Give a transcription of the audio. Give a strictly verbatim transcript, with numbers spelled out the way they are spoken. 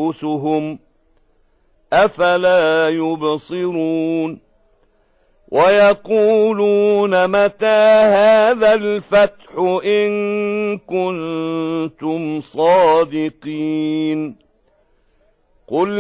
أنفسهم أفلا يبصرون ويقولون متى هذا الفتح إن كنتم صادقين قل